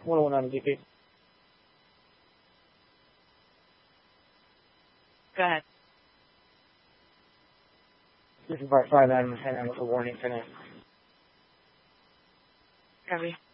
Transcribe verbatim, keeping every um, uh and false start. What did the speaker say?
one oh one on D P. Go ahead. This is Bart five Adam, and I'm with a warning tonight. Copy.